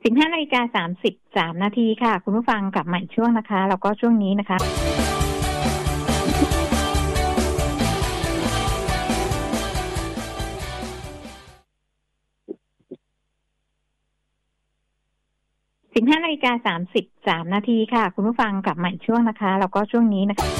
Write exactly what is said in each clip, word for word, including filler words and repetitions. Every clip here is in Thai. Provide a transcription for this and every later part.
สิบห้านาฬิกาสามสิบสามนาทีค่ะคุณผู้ฟังกลับมาอีกช่วงนะคะแล้วก็ช่วงนี้นะคะสิบห้านาฬิกาสามสิบสามนาทีค่ะคุณผู้ฟังกลับมาอีกช่วงนะคะแล้วก็ช่วงนี้นะคะ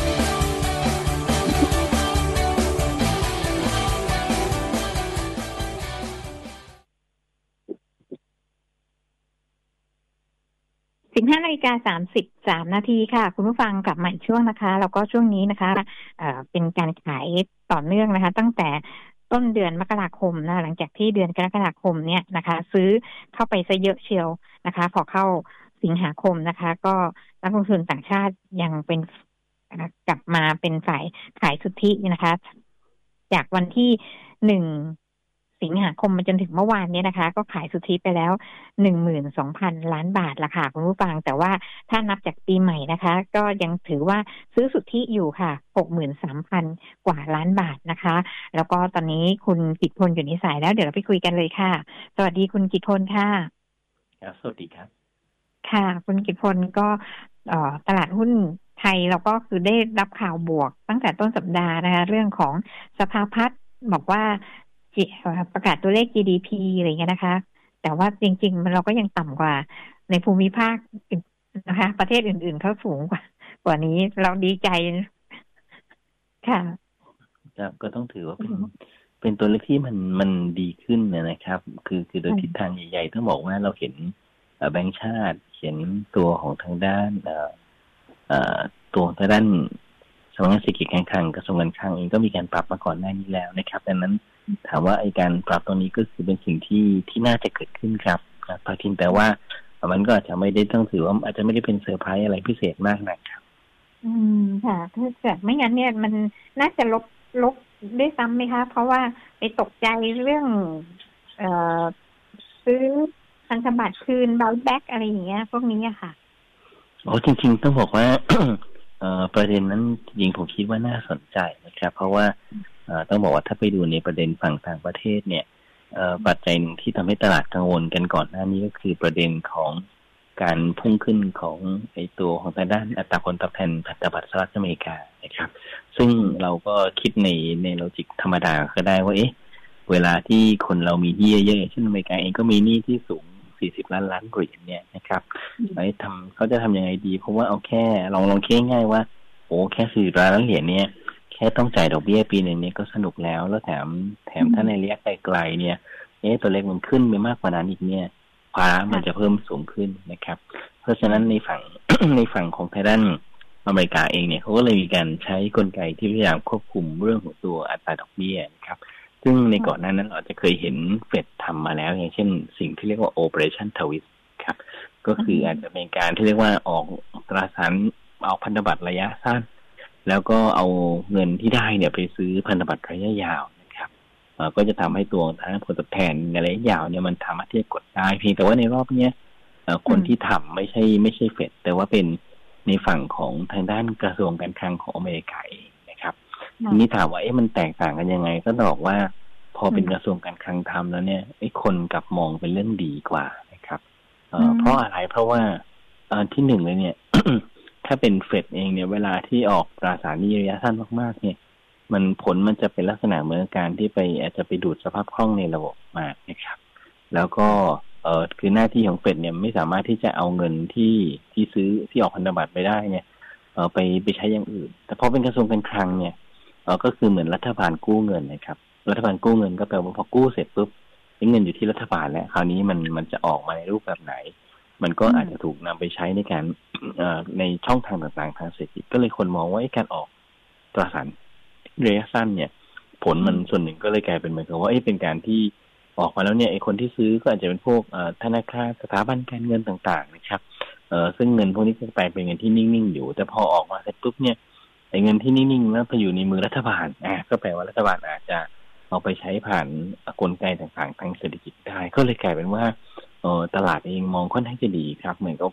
สิบห้านาฬิกาสามสิบสามนาทีค่ะคุณผู้ฟังกลับมาอีกช่วงนะคะแล้วก็ช่วงนี้นะคะเอ่อเป็นการขายต่อเนื่องนะคะตั้งแต่ต้นเดือนมกราคมนะหลังจากที่เดือนกรกฎาคมเนี่ยนะคะซื้อเข้าไปซะเยอะเชียวนะคะพอเข้าสิงหาคมนะคะก็นักลงทุนต่างชาติยังเป็นกลับมาเป็นฝ่ายขายสุทธินะคะจากวันที่หนึ่งสิงหาคมมาจนถึงเมื่อวานนี้นะคะก็ขายสุทธิไปแล้ว หนึ่งหมื่นสองพัน ล้านบาทละค่ะคุณผู้ฟังแต่ว่าถ้านับจากปีใหม่นะคะก็ยังถือว่าซื้อสุทธิอยู่ค่ะ หกหมื่นสามพัน กว่าล้านบาทนะคะแล้วก็ตอนนี้คุณกิตพลอยู่ในสายแล้วเดี๋ยวเราไปคุยกันเลยค่ะสวัสดีคุณกิตพลค่ะครับสวัสดีครับค่ะคุณกิตพลก็เอ่อตลาดหุ้นไทยเราก็คือได้รับข่าวบวกตั้งแต่ต้นสัปดาห์นะคะเรื่องของสภาพัฒน์บอกว่าประกาศตัวเลข จี ดี พี อะไรเงี้ยนะคะแต่ว่าจริงๆเราก็ยังต่ำกว่าในภูมิภาคนะคะประเทศอื่นๆเขาสูงกว่ากว่านี้เราดีใจค่ะครับก็ต้องถือว่าเป็นเป็นตัวเลขที่มันมันดีขึ้นนะครับคือคือโดยทิศทางใหญ่ๆต้องบอกว่าเราเห็นแบงก์ชาติเห็นตัวของทางด้านตัวทางด้านสำนักงานเศรษฐกิจการคลังกระทรวงการคลังเองก็มีการปรับมาก่อนหน้านี้แล้วนะครับดังนั้นถามว่าไอ้การปรับตรงนี้ก็คือเป็นสิ่งที่ที่น่าจะเกิดขึ้นครับพอทีแต่ว่ามันก็อาจจะไม่ได้ต้องถือว่าอาจจะไม่ได้เป็นเซอร์ไพรส์อะไรพิเศษมากนะครับอืมค่ะถ้าเกิดไม่งั้นเนี่ยมันน่าจะลบลบได้ซ้ำไหมคะเพราะว่าไปตกใจเรื่องเอ่อซื้อพันธบัตรคืนบาแบ็กอะไรอย่างเงี้ยพวกนี้อะค่ะโอ้จริงๆต้องบอกว่า เอ่อประเด็นนั้นจริงๆผมคิดว่าน่าสนใจนะครับเพราะว่าต้องบอกว่าถ้าไปดูในประเด็นฝั่งต่างประเทศเนี่ยปัจจัยหนึ่งที่ทำให้ตลาดกังวลกันก่อนหน้านี้ก็คือประเด็นของการพุ่งขึ้นของไอ้ตัวของทางด้านอัตราผลตอบแทนพันธบัตรสหรัฐอเมริกานะครับซึ่งเราก็คิดในในโลจิกธรรมดาก็ได้ว่าเอ๊ะเวลาที่คนเรามีหนี้เยอะๆเช่นอเมริกาเองก็มีหนี้ที่สูงสี่สิบล้านล้านเหรียญเนี่ยนะครับไอ้ทำเขาจะทำยังไงดีเพราะว่าเอาแค่ลองลองคิดง่ายๆว่าโอ้แค่สี่สิบล้านเหรียญเนี่ยแค่ต้องจ่ายดอกเบี้ยปีนึงเนี่ยก็สนุกแล้วแล้วแถมแถมถ้าในระยะไกลๆเนี่ยเอ๊ะตัวเลขมันขึ้นไปมากกว่านั้นอีกเนี่ยภาระมันจะเพิ่มสูงขึ้นนะครับเพราะฉะนั้นในฝั่ง ในฝั่งของทางด้านอเมริกาเองเนี่ยเขาก็เลยมีการใช้กลไกที่พยายามควบคุมเรื่องของตัวอัตราดอกเบี้ยนะครับซึ่งในก่อนหน้านั้นเราจะเคยเห็นเฟดทำมาแล้วอย่างเช่นสิ่งที่เรียกว่า Operation Twist ครับก็คืออาจจะเป็นการที่เรียกว่าออกตราสารเอาพันธบัตรระยะสั้นแล้วก็เอาเงินที่ได้เนี่ยไปซื้อพันธบัตรระยะยาวนะครับก็จะทำให้ตัวทางผลตอบแทนในระยะยาวเนี่ยมันสามารถที่จะกดได้เพียงแต่ว่าในรอบนี้คนที่ทำไม่ใช่ไม่ใช่เฟดแต่ว่าเป็นในฝั่งของทางด้านกระทรวงการคลังของอเมริกาเองนะครับทีนี้ถามว่าเอ๊ะมันแตกต่างกันยังไงก็บอกว่าพอเป็นกระทรวงการคลังทำแล้วเนี่ยไอ้คนกลับมองเป็นเรื่องดีกว่านะครับเอ่อเพราะอะไรเพราะว่าเอ่อที่หนึ่งเลยเนี่ย ถ้าเป็นเฟดเองเนี่ยเวลาที่ออกตราสารหนี้ระยะสั้นมากๆเนี่ยมันผลมันจะเป็นลักษณะเหมือนการที่ไปอาจจะไปดูดสภาพคล่องในระบบมานะครับแล้วก็เอ่อคือหน้าที่ของเฟดเนี่ยไม่สามารถที่จะเอาเงินที่ที่ซื้อที่ออกพันธบัตรไปได้เนี่ยเอ่อไปไปใช้อย่างอื่นแต่พอเป็นกระทรวงการคลังเนี่ยเอ่อก็คือเหมือนรัฐบาลกู้เงินนะครับรัฐบาลกู้เงินก็แปลว่าพอกู้เสร็จปุ๊บเงินอยู่ที่รัฐบาลแล้วคราวนี้มันมันจะออกมาในรูปแบบไหนมันก็อาจจะถูกนำไปใช้ในการเอ่อในช่องทางต่างๆทางเศรษฐกิจก็เลยคนมองว่าการออกตราสารระยะสั้นเนี่ยผลมันส่วนหนึ่งก็เลยกลายเป็นเหมือนกับว่าเป็นการที่ออกมาแล้วเนี่ยไอ้คนที่ซื้อก็อาจจะเป็นพวกธนาคารสถาบันการเงินต่างๆนะครับเอ่อซึ่งเงินพวกนี้ก็กลายเป็นเงินที่นิ่งๆอยู่แต่พอออกมาเสร็จปุ๊บเนี่ยไอ้เงินที่นิ่งๆแล้วไปอยู่ในมือรัฐบาลอ่ะก็แปลว่ารัฐบาลอาจจะเอาไปใช้ผ่านกลไกต่างๆทางเศรษฐกิจได้ก็เลยกลายเป็นว่าเอ่อตลาดเองมองค่อนข้างจะดีครับเหมือนกับ